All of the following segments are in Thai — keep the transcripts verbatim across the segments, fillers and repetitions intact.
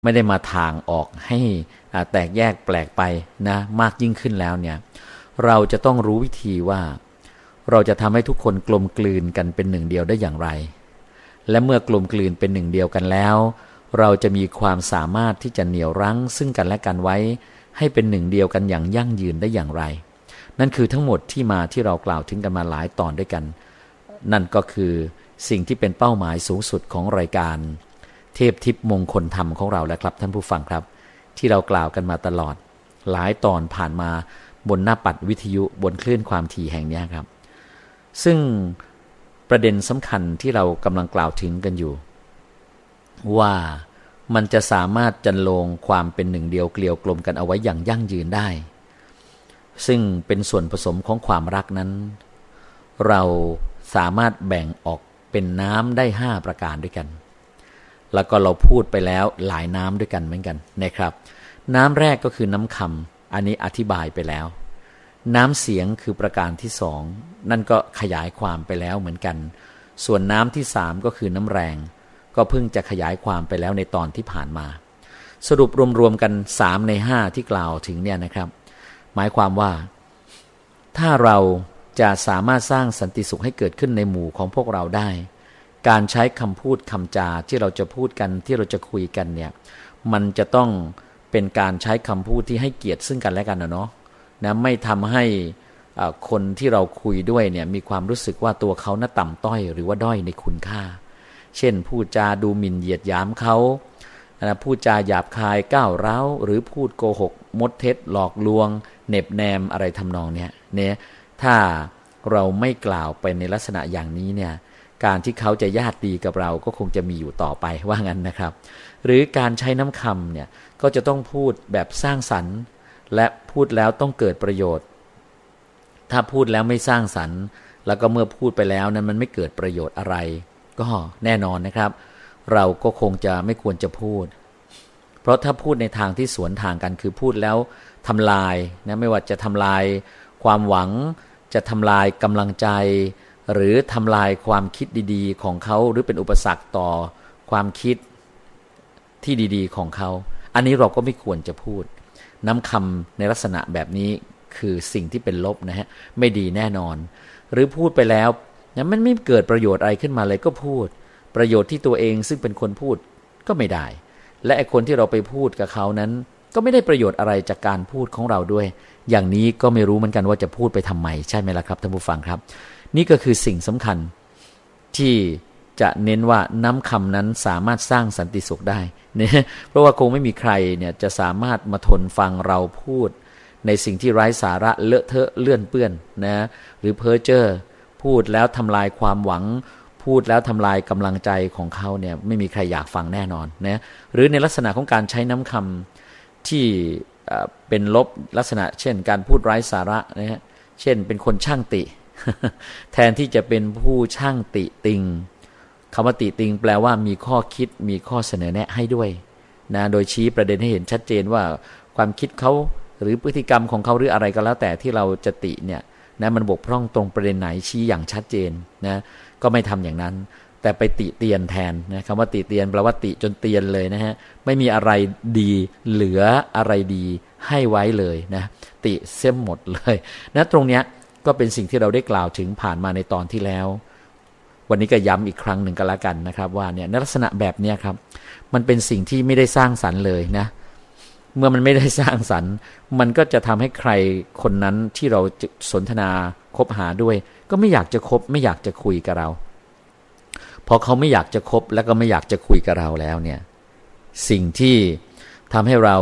ไม่ได้มาทางออกให้แตกแยกแปลกไปนะมากยิ่งขึ้นแล้วเนี่ยเราจะต้องรู้วิธีว่าเราจะทำให้ทุกคนกลมกลืนกันเป็นหนึ่งเดียวได้อย่างไรและเมื่อกลมกลืนเป็นหนึ่งเดียวกันแล้วเราจะมีความสามารถที่จะเหนี่ยวรั้งซึ่งกันและกันไว้ให้เป็นหนึ่งเดียวกันอย่างยั่งยืนได้อย่างไรนั่นคือทั้งหมดที่มาที่เรากล่าวถึงกันมาหลายตอนด้วยกันนั่นก็คือสิ่งที่เป็นเป้าหมายสูงสุดของรายการเทพทิพย์มงคลธรรมของเราแล้วครับท่านผู้ฟังครับที่เรากล่าวกันมาตลอดหลายตอนผ่านมาบนหน้าปัดวิทยุบนคลื่นความถี่แห่งนี้ครับซึ่งประเด็นสำคัญที่เรากำลังกล่าวถึงกันอยู่ว่ามันจะสามารถจันโลงความเป็นหนึ่งเดียวเกลียวกลมกันเอาไว้อย่างยั่งยืนได้ซึ่งเป็นส่วนผสมของความรักนั้นเราสามารถแบ่งออกเป็นน้ำได้ห้าประการด้วยกันแล้วก็เราพูดไปแล้วหลายน้ำด้วยกันเหมือนกันนะครับน้ำแรกก็คือน้ำคำอันนี้อธิบายไปแล้วน้ำเสียงคือประการที่สองนั่นก็ขยายความไปแล้วเหมือนกันส่วนน้ำที่สามก็คือน้ำแรงก็เพิ่งจะขยายความไปแล้วในตอนที่ผ่านมาสรุปรวมๆกันสามในห้าที่กล่าวถึงเนี่ยนะครับหมายความว่าถ้าเราจะสามารถสร้างสันติสุขให้เกิดขึ้นในหมู่ของพวกเราได้การใช้คำพูดคำจาที่เราจะพูดกันที่เราจะคุยกันเนี่ยมันจะต้องเป็นการใช้คำพูดที่ให้เกียรติซึ่งกันและกันนะเนาะนะไม่ทำให้คนที่เราคุยด้วยเนี่ยมีความรู้สึกว่าตัวเขาน่าต่ำต้อยหรือว่าด้อยในคุณค่าเช่นพูดจาดูหมิ่นเหยียดหยามเขานะพูดจาหยาบคายก้าวร้าวหรือพูดโกหกมดเท็จหลอกลวงเหน็บแนมอะไรทำนองเนี้ยเนี่ยถ้าเราไม่กล่าวไปในลักษณะอย่างนี้เนี่ยการที่เขาจะญาติดีกับเราก็คงจะมีอยู่ต่อไปว่างั้นนะครับหรือการใช้น้ำคำเนี่ยก็จะต้องพูดแบบสร้างสรรค์และพูดแล้วต้องเกิดประโยชน์ถ้าพูดแล้วไม่สร้างสรรค์แล้วก็เมื่อพูดไปแล้วนั้นมันไม่เกิดประโยชน์อะไรก็แน่นอนนะครับเราก็คงจะไม่ควรจะพูดเพราะถ้าพูดในทางที่สวนทางกันคือพูดแล้วทำลายนะไม่ว่าจะทำลายความหวังจะทำลายกำลังใจหรือทำลายความคิดดีๆของเขาหรือเป็นอุปสรรคต่อความคิดที่ดีๆของเขาอันนี้เราก็ไม่ควรจะพูดน้ำคำในลักษณะแบบนี้คือสิ่งที่เป็นลบนะฮะไม่ดีแน่นอนหรือพูดไปแล้วนะมันไม่เกิดประโยชน์อะไรขึ้นมาเลยก็พูดประโยชน์ที่ตัวเองซึ่งเป็นคนพูดก็ไม่ได้และไอ้คนที่เราไปพูดกับเขานั้นก็ไม่ได้ประโยชน์อะไรจากการพูดของเราด้วยอย่างนี้ก็ไม่รู้เหมือนกันว่าจะพูดไปทำไมใช่ไหมล่ะครับท่านผู้ฟังครับนี่ก็คือสิ่งสำคัญที่จะเน้นว่าน้ำคำนั้นสามารถสร้างสันติสุขได้เนี่ยเพราะว่าคงไม่มีใครเนี่ยจะสามารถมาทนฟังเราพูดในสิ่งที่ไร้สาระเลอะเทอะเลื่อนเปื้อนนะหรือเพ้อเจ้อพูดแล้วทำลายความหวังพูดแล้วทำลายกำลังใจของเขาเนี่ยไม่มีใครอยากฟังแน่นอนนะหรือในลักษณะของการใช้น้ำคำที่เป็นลบลักษณะเช่นการพูดไร้สาระนะฮะเช่นเป็นคนช่างติ แทนที่จะเป็นผู้ช่างติติงคำว่าติติงแปลว่ามีข้อคิดมีข้อเสนอแนะให้ด้วยนะโดยชี้ประเด็นให้เห็นชัดเจนว่าความคิดเขาหรือพฤติกรรมของเขาหรืออะไรก็แล้วแต่ที่เราจะติเนี่ยนะมันบกพร่องตรงประเด็นไหนชี้อย่างชัดเจนนะก็ไม่ทำอย่างนั้นแต่ไปติเตียนแทนนะคำว่าติเตียนแปลว่าติจนเตียนเลยนะฮะไม่มีอะไรดีเหลืออะไรดีให้ไว้เลยนะติเสียหมดเลยนะตรงเนี้ยก็เป็นสิ่งที่เราได้กล่าวถึงผ่านมาในตอนที่แล้ววันนี้ก็ย้ำอีกครั้งหนึ่งก็แล้วกันนะครับว่าเนี่ยในลักษณะแบบนี้ครับมันเป็นสิ่งที่ไม่ได้สร้างสรรค์เลยนะเมื่อมันไม่ได้สร้างสรรค์มันก็จะทำให้ใครคนนั้นที่เราสนทนาคบหาด้วยก็ไม่อยากจะคบไม่อยากจะคุยกับเราพอเขาไม่อยากจะคบแล้วก็ไม่อยากจะคุยกับเราแล้วเนี่ยสิ่งที่ทำให้เรา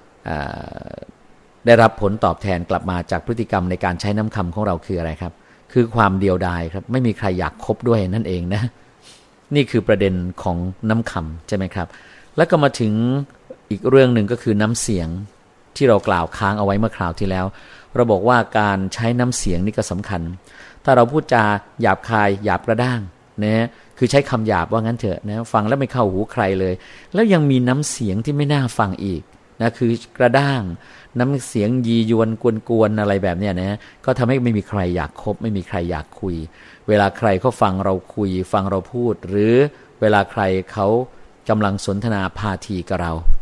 ได้รับผลตอบแทนกลับมาจากพฤติกรรมในการใช้น้ำคำของเราคืออะไรครับคือความเดียวดายครับไม่มีใครอยากคบด้วยนั่นเองนะนี่คือประเด็นของน้ำคำใช่ไหมครับแล้วก็มาถึงอีกเรื่องหนึ่งก็คือน้ำเสียงที่เรากล่าวค้างเอาไว้เมื่อคราวที่แล้วเราบอกว่าการใช้น้ำเสียงนี่ก็สำคัญถ้าเราพูดจาหยาบคายหยาบกระด้างนะคือใช้คำหยาบว่างั้นเถอะนะฟังแล้วไม่เข้าหูใครเลยแล้วยังมีน้ำเสียงที่ไม่น่าฟังอีกนะคือกระด้างน้ำเสียงยียวนกวนๆอะไรแบบเนี้ยนะก็ทำให้ไม่มีใครอยากคบไม่มีใครอยากคุยเวลาใครเขาฟังเราคุยฟังเราพูดหรือเวลาใครเขากำลังสนทนาพาทีกับเรา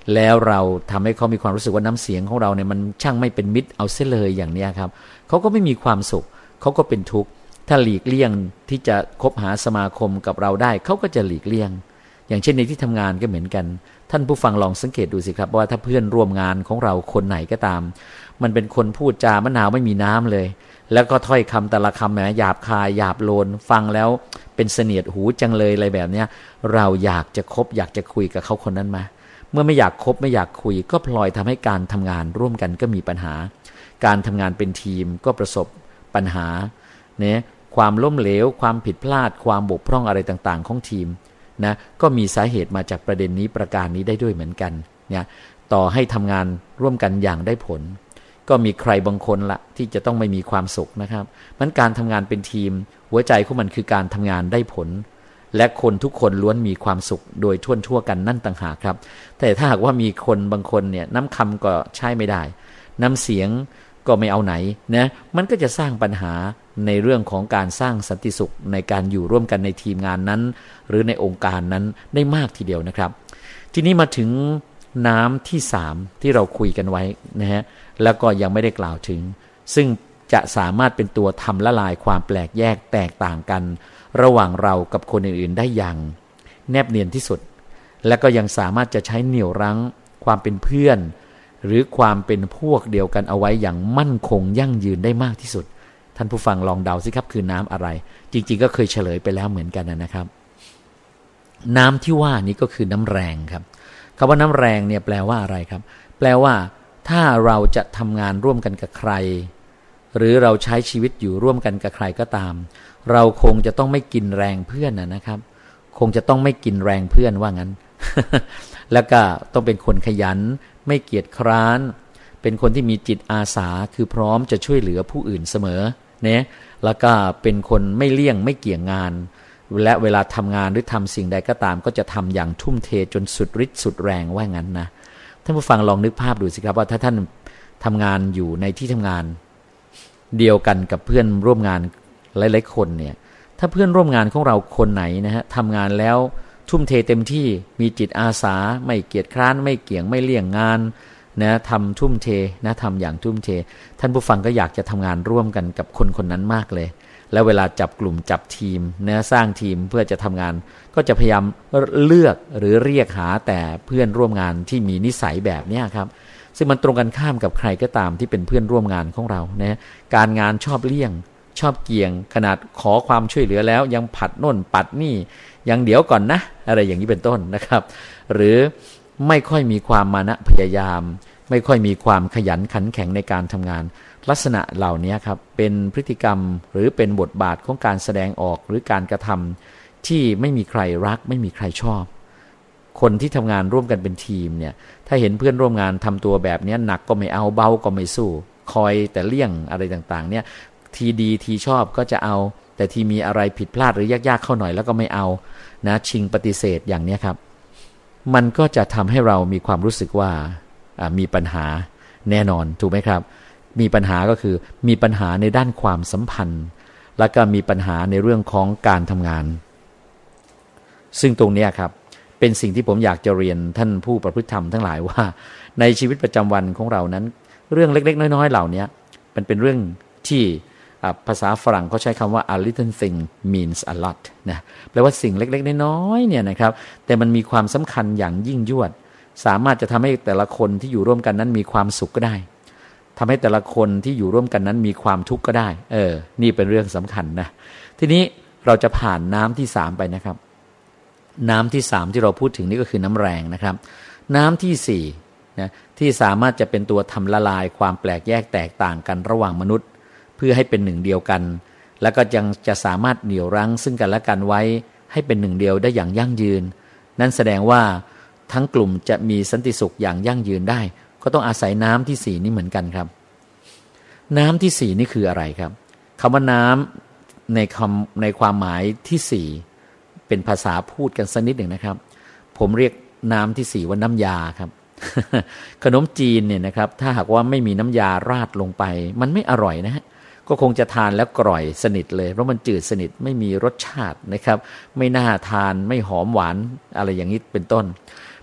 แล้วเราทำให้เขามีความรู้สึกว่าน้ำเสียงของเราเนี่ยมันช่างไม่เป็นมิตรเอาเสียเลยอย่างนี้ครับเขาก็ไม่มีความสุขเขาก็เป็นทุกข์ถ้าหลีกเลี่ยงที่จะคบหาสมาคมกับเราได้เขาก็จะหลีกเลี่ยงอย่างเช่นในที่ทำงานก็เหมือนกันท่านผู้ฟังลองสังเกตดูสิครับว่าถ้าเพื่อนร่วมงานของเราคนไหนก็ตามมันเป็นคนพูดจามะนาวไม่มีน้ำเลยแล้วก็ถ้อยคำแต่ละคำแหมหยาบคายหยาบโลนฟังแล้วเป็นเสนียดหูจังเลยอะไรแบบเนี้ยเราอยากจะคบอยากจะคุยกับเขาคนนั้นมาเมื่อไม่อยากคบไม่อยากคุยก็พลอยทำให้การทำงานร่วมกันก็มีปัญหาการทำงานเป็นทีมก็ประสบปัญหาเนี่ยความล้มเหลวความผิดพลาดความบกพร่องอะไรต่างๆของทีมนะก็มีสาเหตุมาจากประเด็นนี้ประการนี้ได้ด้วยเหมือนกันเนี่ยต่อให้ทำงานร่วมกันอย่างได้ผลก็มีใครบางคนละที่จะต้องไม่มีความสุขนะครับมันการทำงานเป็นทีมหัวใจของมันคือการทำงานได้ผลและคนทุกคนล้วนมีความสุขโดยทั่วทั่วกันนั่นต่างหากครับแต่ถ้าหากว่ามีคนบางคนเนี่ยน้ำคำก็ใช้ไม่ได้น้ำเสียงก็ไม่เอาไหนนะมันก็จะสร้างปัญหาในเรื่องของการสร้างสันติสุขในการอยู่ร่วมกันในทีมงานนั้นหรือในองค์การนั้นได้มากทีเดียวนะครับทีนี้มาถึงน้ำที่สามที่เราคุยกันไว้นะฮะแล้วก็ยังไม่ได้กล่าวถึงซึ่งจะสามารถเป็นตัวทำละลายความแปลกแยกแตกต่างกันระหว่างเรากับคนอื่นๆได้อย่างแนบเนียนที่สุดและก็ยังสามารถจะใช้เหนี่ยวรั้งความเป็นเพื่อนหรือความเป็นพวกเดียวกันเอาไว้อย่างมั่นคงยั่งยืนได้มากที่สุดท่านผู้ฟังลองเดาสิครับคือน้ำอะไรจริงๆก็เคยเฉลยไปแล้วเหมือนกันนะครับน้ำที่ว่านี้ก็คือน้ำแรงครับคำว่าน้ำแรงเนี่ยแปลว่าอะไรครับแปลว่าถ้าเราจะทำงานร่วมกันกับใครหรือเราใช้ชีวิตอยู่ร่วมกันกับใครก็ตามเราคงจะต้องไม่กินแรงเพื่อนนะครับคงจะต้องไม่กินแรงเพื่อนว่างั้น แล้วก็ต้องเป็นคนขยันไม่เกียจคร้านเป็นคนที่มีจิตอาสาคือพร้อมจะช่วยเหลือผู้อื่นเสมอเนี่ยแล้วก็เป็นคนไม่เลี่ยงไม่เกี่ยงงานและเวลาทำงานหรือทำสิ่งใดก็ตามก็จะทำอย่างทุ่มเทจนสุดฤทธิ์สุดแรงว่างั้นนะท่านผู้ฟังลองนึกภาพดูสิครับว่าถ้าท่านทำงานอยู่ในที่ทำงานเดียวกันกับเพื่อนร่วมงานหลายๆคนเนี่ยถ้าเพื่อนร่วมงานของเราคนไหนนะฮะทำงานแล้วทุ่มเทเต็มที่มีจิตอาสาไม่เกียจคร้านไม่เกี่ยงไม่เลี่ยงงานนะทำทุ่มเทนะทำอย่างทุ่มเทท่านผู้ฟังก็อยากจะทำงานร่วมกันกับคนคนนั้นมากเลยแล้วเวลาจับกลุ่มจับทีมนะสร้างทีมเพื่อจะทำงานก็จะพยายามเลือกหรือเรียกหาแต่เพื่อนร่วมงานที่มีนิสัยแบบนี้ครับซึ่งมันตรงกันข้ามกับใครก็ตามที่เป็นเพื่อนร่วมงานของเรานะการงานชอบเลี่ยงชอบเกี่ยงขนาดขอความช่วยเหลือแล้วยังผัดโน่นปัดนี่ยังเดี๋ยวก่อนนะอะไรอย่างนี้เป็นต้นนะครับหรือไม่ค่อยมีความมานะพยายามไม่ค่อยมีความขยันขันแข็งในการทำงานลักษณะเหล่านี้ครับเป็นพฤติกรรมหรือเป็นบทบาทของการแสดงออกหรือการกระทำที่ไม่มีใครรักไม่มีใครชอบคนที่ทำงานร่วมกันเป็นทีมเนี่ยถ้าเห็นเพื่อนร่วมงานทำตัวแบบนี้หนักก็ไม่เอาเบาก็ไม่สู้คอยแต่เลี่ยงอะไรต่างๆเนี่ยทีดีทีชอบก็จะเอาแต่ทีมีอะไรผิดพลาดหรือยากๆเข้าหน่อยแล้วก็ไม่เอานะชิงปฏิเสธอย่างนี้ครับมันก็จะทำให้เรามีความรู้สึกว่ามีปัญหาแน่นอนถูกไหมครับมีปัญหาก็คือมีปัญหาในด้านความสัมพันธ์แล้วก็มีปัญหาในเรื่องของการทำงานซึ่งตรงนี้ครับเป็นสิ่งที่ผมอยากจะเรียนท่านผู้ประพฤติธรรมทั้งหลายว่าในชีวิตประจำวันของเรานั้นเรื่องเล็กๆน้อยๆเหล่านี้มันเป็นเรื่องที่ภาษาฝรั่งเขาใช้คำว่า a little thing means a lot นะแปลว่าสิ่งเล็กๆน้อยๆเนี่ยนะครับแต่มันมีความสำคัญอย่างยิ่งยวดสามารถจะทำให้แต่ละคนที่อยู่ร่วมกันนั้นมีความสุขก็ได้ทำให้แต่ละคนที่อยู่ร่วมกันนั้นมีความทุกข์ก็ได้เออนี่เป็นเรื่องสำคัญนะทีนี้เราจะผ่านน้ำที่สามไปนะครับน้ำที่สามที่เราพูดถึงนี่ก็คือน้ำแรงนะครับน้ำที่สี่นะที่สามารถจะเป็นตัวทำละลายความแปลกแยกแตกต่างกันระหว่างมนุษย์เพื่อให้เป็นหนึ่งเดียวกันแล้วก็ยังจะสามารถเหนี่ยวรั้งซึ่งกันและกันไว้ให้เป็นหนึ่งเดียวได้อย่างยั่งยืนนั่นแสดงว่าทั้งกลุ่มจะมีสันติสุขอย่างยั่งยืนได้ก็ต้องอาศัยน้ำที่สี่นี้เหมือนกันครับน้ำที่สี่นี่คืออะไรครับคำว่าน้ำในคำในความหมายที่สี่เป็นภาษาพูดกันสักนิดหนึ่งนะครับผมเรียกน้ำที่สี่ว่าน้ำยาครับ ขนมจีนเนี่ยนะครับถ้าหากว่าไม่มีน้ำยาราดลงไปมันไม่อร่อยนะฮะก็คงจะทานแล้วกร่อยสนิทเลยเพราะมันจืดสนิทไม่มีรสชาตินะครับไม่น่าทานไม่หอมหวานอะไรอย่างนี้เป็นต้น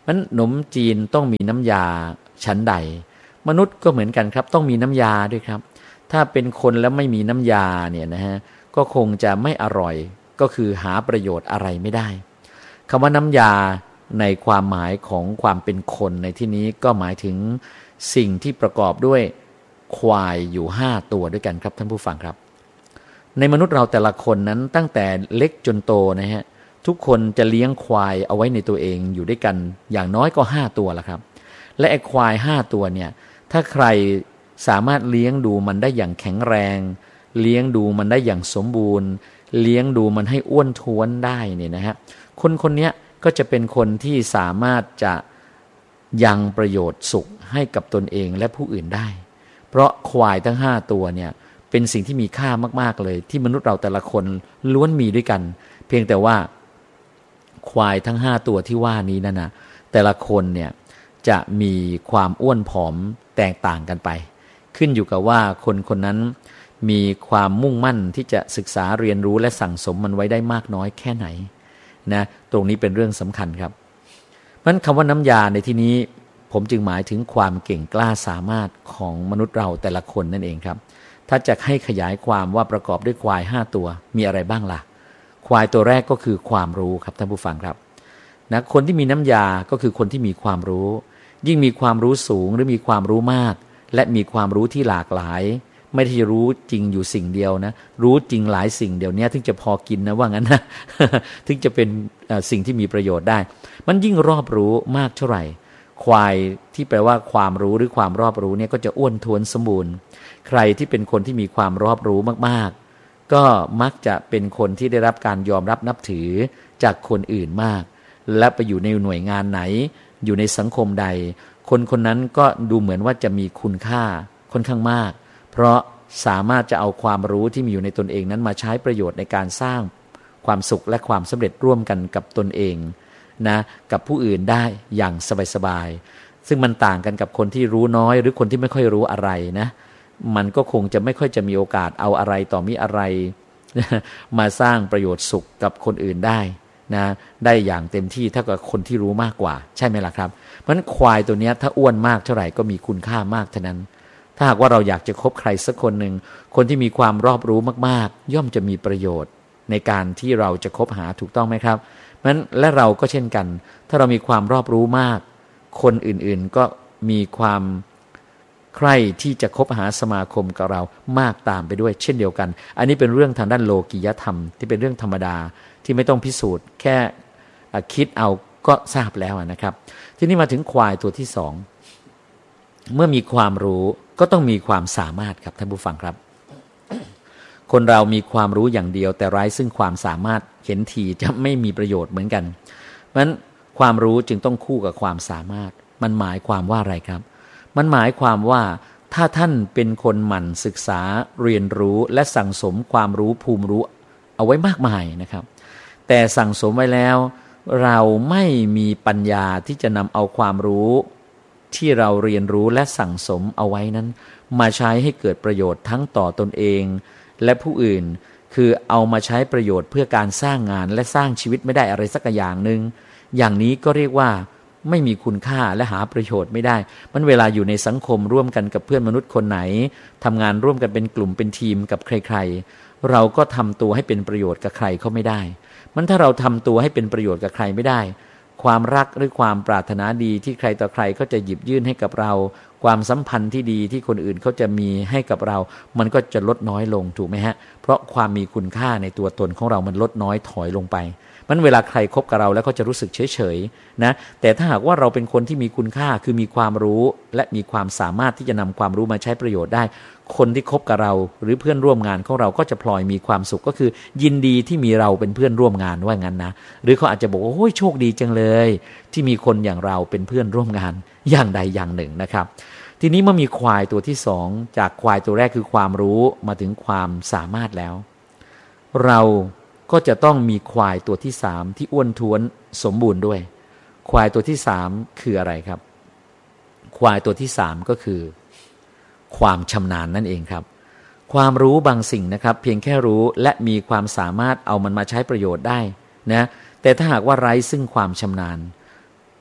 มันขนมจีนต้องมีน้ำยาชั้นใดมนุษย์ก็เหมือนกันครับต้องมีน้ำยาด้วยครับถ้าเป็นคนแล้วไม่มีน้ำยาเนี่ยนะฮะก็คงจะไม่อร่อยก็คือหาประโยชน์อะไรไม่ได้คำว่าน้ำยาในความหมายของความเป็นคนในที่นี้ก็หมายถึงสิ่งที่ประกอบด้วยควายอยู่ห้าตัวด้วยกันครับท่านผู้ฟังครับในมนุษย์เราแต่ละคนนั้นตั้งแต่เล็กจนโตนะฮะทุกคนจะเลี้ยงควายเอาไว้ในตัวเองอยู่ด้วยกันอย่างน้อยก็ห้าตัวละครับและไอ้ควายห้าตัวเนี่ยถ้าใครสามารถเลี้ยงดูมันได้อย่างแข็งแรงเลี้ยงดูมันได้อย่างสมบูรณ์เลี้ยงดูมันให้อ้วนท้วนได้เนี่ยนะฮะคนคนนี้ก็จะเป็นคนที่สามารถจะยังประโยชน์สุขให้กับตนเองและผู้อื่นได้เพราะควายทั้งห้าตัวเนี่ยเป็นสิ่งที่มีค่ามากๆเลยที่มนุษย์เราแต่ละคนล้วนมีด้วยกันเพียงแต่ว่าควายทั้งห้าตัวที่ว่านี้นั่นนะแต่ละคนเนี่ยจะมีความอ้วนผอมแตกต่างกันไปขึ้นอยู่กับว่าคนคนนั้นมีความมุ่งมั่นที่จะศึกษาเรียนรู้และสั่งสมมันไว้ได้มากน้อยแค่ไหนนะตรงนี้เป็นเรื่องสำคัญครับเพราะฉะนั้นคำว่าน้ำยาในที่นี้ผมจึงหมายถึงความเก่งกล้าสามารถของมนุษย์เราแต่ละคนนั่นเองครับถ้าจะให้ขยายความว่าประกอบด้วยควายห้าตัวมีอะไรบ้างล่ะควายตัวแรกก็คือความรู้ครับท่านผู้ฟังครับนะคนที่มีน้ำยาก็คือคนที่มีความรู้ยิ่งมีความรู้สูงหรือมีความรู้มากและมีความรู้ที่หลากหลายไม่ได้รู้จริงอยู่สิ่งเดียวนะรู้จริงหลายสิ่งเดี๋ยวนี้ถึงจะพอกินนะว่างั้นนะ ถึงจะเป็นสิ่งที่มีประโยชน์ได้มันยิ่งรอบรู้มากเท่าไหร่ควายที่แปลว่าความรู้หรือความรอบรู้เนี่ยก็จะอ้วนท้วนสมบูรณ์ใครที่เป็นคนที่มีความรอบรู้มากๆก็มักจะเป็นคนที่ได้รับการยอมรับนับถือจากคนอื่นมากและไปอยู่ในหน่วยงานไหนอยู่ในสังคมใดคนคนนั้นก็ดูเหมือนว่าจะมีคุณค่าค่อนข้างมากเพราะสามารถจะเอาความรู้ที่มีอยู่ในตนเองนั้นมาใช้ประโยชน์ในการสร้างความสุขและความสำเร็จร่วมกันกับตนเองนะกับผู้อื่นได้อย่างสบายๆซึ่งมันต่างกันกับคนที่รู้น้อยหรือคนที่ไม่ค่อยรู้อะไรนะมันก็คงจะไม่ค่อยจะมีโอกาสเอาอะไรต่อมีอะไร มาสร้างประโยชน์สุขกับคนอื่นได้นะได้อย่างเต็มที่เท่ากับคนที่รู้มากกว่าใช่ไหมล่ะครับเพราะฉะนั้นควายตัวนี้ถ้าอ้วนมากเท่าไหร่ก็มีคุณค่ามากเท่านั้นถ้าหากว่าเราอยากจะคบใครสักคนหนึ่งคนที่มีความรอบรู้มากๆย่อมจะมีประโยชน์ในการที่เราจะคบหาถูกต้องไหมครับเพราะฉะนั้นและเราก็เช่นกันถ้าเรามีความรอบรู้มากคนอื่นๆก็มีความใคร่ที่จะคบหาสมาคมกับเรามากตามไปด้วยเช่นเดียวกันอันนี้เป็นเรื่องทางด้านโลกิยธรรมที่เป็นเรื่องธรรมดาที่ไม่ต้องพิสูจน์แค่คิดเอาก็ทราบแล้วนะครับทีนี้มาถึงควายตัวที่สองเมื่อมีความรู้ก็ต้องมีความสามารถครับท่านผู้ฟังครับ คนเรามีความรู้อย่างเดียวแต่ไร้ซึ่งความสามารถเห็นทีจะไม่มีประโยชน์เหมือนกันเพราะฉะนั้นความรู้จึงต้องคู่กับความสามารถมันหมายความว่าอะไรครับมันหมายความว่าถ้าท่านเป็นคนหมั่นศึกษาเรียนรู้และสั่งสมความรู้ภูมิรู้เอาไว้มากมายนะครับแต่สั่งสมไว้แล้วเราไม่มีปัญญาที่จะนำเอาความรู้ที่เราเรียนรู้และสั่งสมเอาไว้นั้นมาใช้ให้เกิดประโยชน์ทั้งต่อตนเองและผู้อื่นคือเอามาใช้ประโยชน์เพื่อการสร้างงานและสร้างชีวิตไม่ได้อะไรสักอย่างหนึ่งอย่างนี้ก็เรียกว่าไม่มีคุณค่าและหาประโยชน์ไม่ได้มันเวลาอยู่ในสังคมร่วมกันกับเพื่อนมนุษย์คนไหนทำงานร่วมกันเป็นกลุ่มเป็นทีมกับใครๆเราก็ทำตัวให้เป็นประโยชน์กับใครเขาไม่ได้มันถ้าเราทำตัวให้เป็นประโยชน์กับใครไม่ได้ความรักหรือความปรารถนาดีที่ใครต่อใครก็จะหยิบยื่นให้กับเราความสัมพันธ์ที่ดีที่คนอื่นเขาจะมีให้กับเรามันก็จะลดน้อยลงถูกไหมฮะเพราะความมีคุณค่าในตัวตนของเรามันลดน้อยถอยลงไปมันเวลาใครคบกับเราแล้วก็จะรู้สึกเฉยๆนะแต่ถ้าหากว่าเราเป็นคนที่มีคุณค่าคือมีความรู้และมีความสามารถที่จะนำความรู้มาใช้ประโยชน์ได้คนที่คบกับเราหรือเพื่อนร่วมงานของเราก็จะพลอยมีความสุขก็คือยินดีที่มีเราเป็นเพื่อนร่วมงานว่างั้นนะหรือเขาอาจจะบอกว่าโอ้ยโชคดีจังเลยที่มีคนอย่างเราเป็นเพื่อนร่วมงานอย่างใดอย่างหนึ่งนะครับทีนี้เมื่อมีควายตัวที่สองจากควายตัวแรกคือความรู้มาถึงความสามารถแล้วเราก็จะต้องมีควายตัวที่สามที่อ้วนท้วนสมบูรณ์ด้วยควายตัวที่สามคืออะไรครับควายตัวที่สามก็คือความชำนาญนั่นเองครับความรู้บางสิ่งนะครับเพียงแค่รู้และมีความสามารถเอามันมาใช้ประโยชน์ได้นะแต่ถ้าหากว่าไร้ซึ่งความชำนาญ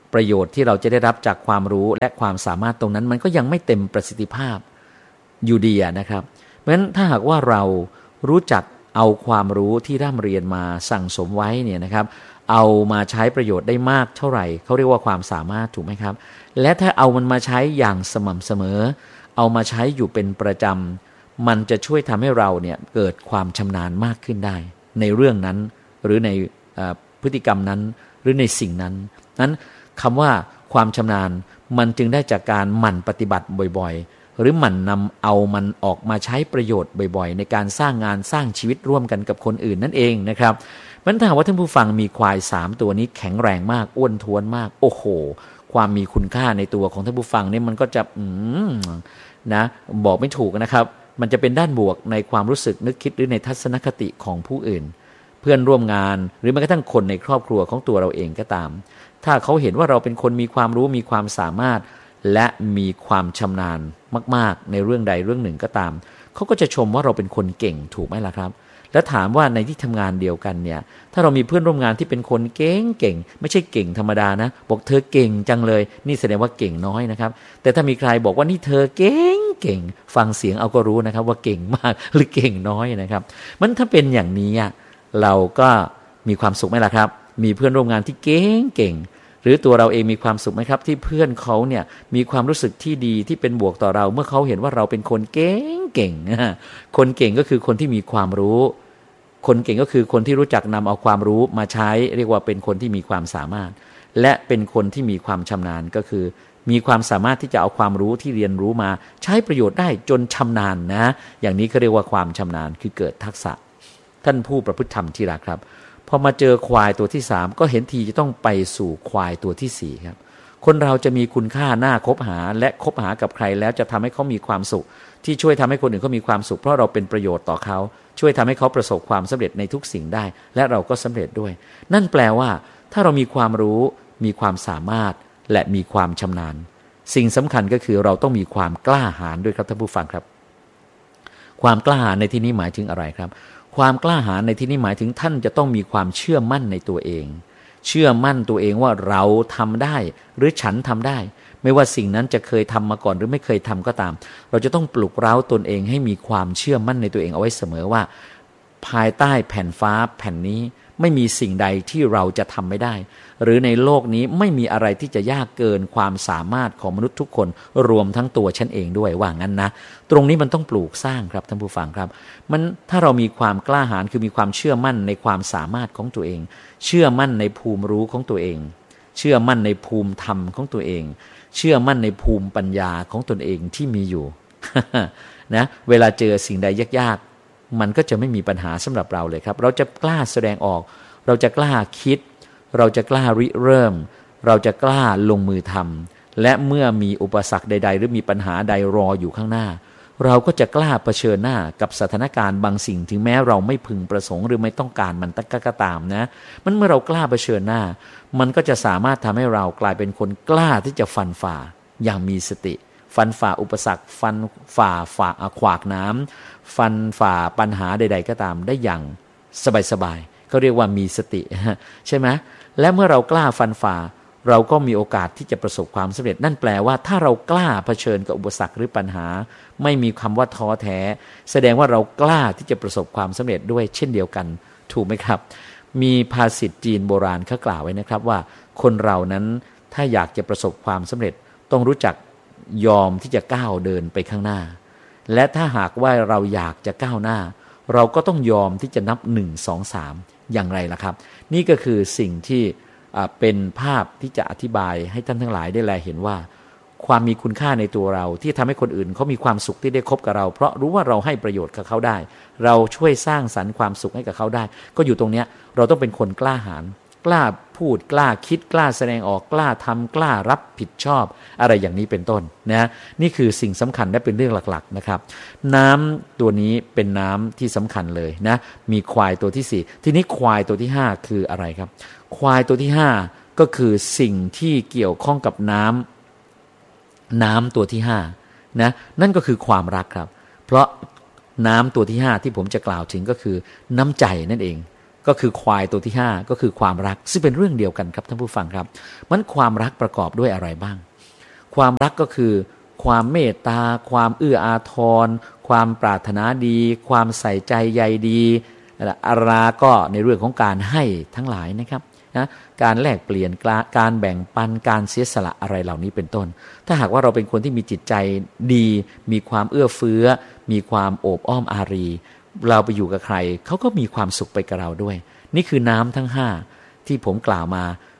ประโยชน์ที่เราจะได้รับจากความรู้และความสามารถตรงนั้นมันก็ยังไม่เต็มประสิทธิภาพอยู่ดีนะครับเพราะฉะนั้นถ้าหากว่าเรารู้จักเอาความรู้ที่ร่ำเรียนมาสั่งสมไว้เนี่ยนะครับเอามาใช้ประโยชน์ได้มากเท่าไหร่เขาเรียกว่าความสามารถถูกไหมครับและถ้าเอามันมาใช้อย่างสม่ำเสมอเอามาใช้อยู่เป็นประจำมันจะช่วยทำให้เราเนี่ยเกิดความชำนาญมากขึ้นได้ในเรื่องนั้นหรือในพฤติกรรมนั้นหรือในสิ่งนั้นนั้นคำว่าความชำนาญมันจึงได้จากการหมั่นปฏิบัติบ่อยๆหรือหมั่นนำเอามันออกมาใช้ประโยชน์บ่อยๆในการสร้างงานสร้างชีวิตร่วมกันกับคนอื่นนั่นเองนะครับมันถ้าว่าท่านผู้ฟังมีควายสามตัวนี้แข็งแรงมากอ้วนท้วนมากโอ้โหความมีคุณค่าในตัวของท่านผู้ฟังนี่มันก็จะอืมนะบอกไม่ถูกนะครับมันจะเป็นด้านบวกในความรู้สึกนึกคิดหรือในทัศนคติของผู้อื่นเพื่อนร่วมงานหรือแม้กระทั่งคนในครอบครัวของตัวเราเองก็ตามถ้าเขาเห็นว่าเราเป็นคนมีความรู้มีความสามารถและมีความชำนาญมากๆในเรื่องใดเรื่องหนึ่งก็ตามเขาก็จะชมว่าเราเป็นคนเก่งถูกไหมล่ะครับแล้วถามว่าในที่ทำงานเดียวกันเนี่ยถ้าเรามีเพื่อนร่วมงานที่เป็นคนเก่งเก่งไม่ใช่เก่งธรรมดานะบอกเธอเก่งจังเลยนี่แสดงว่าเก่งน้อยนะครับแต่ถ้ามีใครบอกว่านี่เธอเก่งเก่งฟังเสียงเอาก็รู้นะครับว่าเก่งมากหรือเก่งน้อยนะครับมันถ้าเป็นอย่างนี้เราก็มีความสุขไหมล่ะครับมีเพื่อนร่วมงานที่เก่งเก่งหรือตัวเราเองมีความสุขไหมครับที่เพื่อนเขาเนี่ยมีความรู้สึกที่ดีที่เป็นบวกต่อเราเมื่อเขาเห็นว่าเราเป็นคนเก่งเก่งคนเก่งก็คือคนที่มีความรู้คนเก่งก็คือคนที่รู้จักนำเอาความรู้มาใช้เรียกว่าเป็นคนที่มีความสามารถและเป็นคนที่มีความชำนาญก็คือมีความสามารถที่จะเอาความรู้ที่เรียนรู้มาใช้ประโยชน์ได้จนชำนาญนะอย่างนี้เขาเรียกว่าความชำนาญคือเกิดทักษะท่านผู้ประพฤติธรรมที่รักครับพอมาเจอควายตัวที่สามก็เห็นทีจะต้องไปสู่ควายตัวที่สี่ครับคนเราจะมีคุณค่าน่าคบหาและคบหากับใครแล้วจะทำให้เขามีความสุขที่ช่วยทำให้คนอื่นเขามีความสุขเพราะเราเป็นประโยชน์ต่อเขาช่วยทำให้เขาประสบความสำเร็จในทุกสิ่งได้และเราก็สำเร็จด้วยนั่นแปลว่าถ้าเรามีความรู้มีความสามารถและมีความชำนาญสิ่งสำคัญก็คือเราต้องมีความกล้าหาญด้วยครับท่านผู้ฟังครับความกล้าหาญในที่นี้หมายถึงอะไรครับความกล้าหาญในที่นี้หมายถึงท่านจะต้องมีความเชื่อมั่นในตัวเองเชื่อมั่นตัวเองว่าเราทำได้หรือฉันทำได้ไม่ว่าสิ่งนั้นจะเคยทำมาก่อนหรือไม่เคยทำก็ตามเราจะต้องปลุกเร้าตนเองให้มีความเชื่อมั่นในตัวเองเอาไว้เสมอว่าภายใต้แผ่นฟ้าแผ่นนี้ไม่มีสิ่งใดที่เราจะทำไม่ได้หรือในโลกนี้ไม่มีอะไรที่จะยากเกินความสามารถของมนุษย์ทุกคนรวมทั้งตัวฉันเองด้วยว่างั้นนะตรงนี้มันต้องปลูกสร้างครับท่านผู้ฟังครับมันถ้าเรามีความกล้าหาญคือมีความเชื่อมั่นในความสามารถของตัวเองเชื่อมั่นในภูมิรู้ของตัวเองเชื่อมั่นในภูมิธรรมของตัวเองเชื่อมั่นในภูมิปัญญาของตนเองที่มีอยู่ นะเวลาเจอสิ่งใดยากๆมันก็จะไม่มีปัญหาสำหรับเราเลยครับเราจะกล้าแสดงออกเราจะกล้าคิดเราจะกล้าริเริ่มเราจะกล้าลงมือทำและเมื่อมีอุปสรรคใดๆหรือมีปัญหาใดรออยู่ข้างหน้าเราก็จะกล้าเผชิญหน้ากับสถานการณ์บางสิ่งถึงแม้เราไม่พึงประสงค์หรือไม่ต้องการมันก็ตามนะมันเมื่อเรากล้าเผชิญหน้ามันก็จะสามารถทำให้เรากลายเป็นคนกล้าที่จะฟันฝ่าอย่างมีสติฟันฝ่าอุปสรรคฟันฝ่าฝ่าขวากน้ำฟันฝ่าปัญหาใดๆก็ตามได้อย่างสบายๆเขาเรียกว่ามีสติใช่ไหมและเมื่อเรากล้าฟันฝ่าเราก็มีโอกาสที่จะประสบความสำเร็จนั่นแปลว่าถ้าเรากล้าเผชิญกับอุปสรรคหรือปัญหาไม่มีคำว่าท้อแท้แสดงว่าเรากล้าที่จะประสบความสำเร็จด้วยเช่นเดียวกันถูกไหมครับมีภาษิตจีนโบราณเขากล่าวไว้นะครับว่าคนเรานั้นถ้าอยากจะประสบความสำเร็จต้องรู้จักยอมที่จะก้าวเดินไปข้างหน้าและถ้าหากว่าเราอยากจะก้าวหน้าเราก็ต้องยอมที่จะนับหนึ่ง สอง สามอย่างไรล่ะครับนี่ก็คือสิ่งที่เป็นภาพที่จะอธิบายให้ท่านทั้งหลายได้แลเห็นว่าความมีคุณค่าในตัวเราที่ทำให้คนอื่นเขามีความสุขที่ได้คบกับเราเพราะรู้ว่าเราให้ประโยชน์กับเขาได้เราช่วยสร้างสรรค์ความสุขให้กับเขาได้ก็อยู่ตรงนี้เราต้องเป็นคนกล้าหาญกล้าพูดกล้าคิดกล้าแสดงออกกล้าทำกล้ารับผิดชอบอะไรอย่างนี้เป็นต้นนะนี่คือสิ่งสำคัญและเป็นเรื่องหลักๆนะครับน้ำตัวนี้เป็นน้ำที่สำคัญเลยนะมีควายตัวที่สี่ทีนี้ควายตัวที่ห้าคืออะไรครับควายตัวที่ห้าก็คือสิ่งที่เกี่ยวข้องกับน้ำน้ำตัวที่ห้านะนั่นก็คือความรักครับเพราะน้ำตัวที่ห้าที่ผมจะกล่าวถึงก็คือน้ำใจนั่นเองก็คือควายตัวที่ห้าก็คือความรักซึ่งเป็นเรื่องเดียวกันครับท่านผู้ฟังครับมันความรักประกอบด้วยอะไรบ้างความรักก็คือความเมตตาความเอื้ออาทรความปรารถนาดีความใส่ใจใยดีอาราก็ในเรื่องของการให้ทั้งหลายนะครับนะการแลกเปลี่ยนการแบ่งปันการเสียสละอะไรเหล่านี้เป็นต้นถ้าหากว่าเราเป็นคนที่มีจิตใจดีมีความเอื้อเฟื้อมีความโอบอ้อมอารีเราไปอยู่กับใครเขาก็มีความสุขไปกับเราด้วยนี่คือน้ำทั้งห้าที่ผมกล่าวมา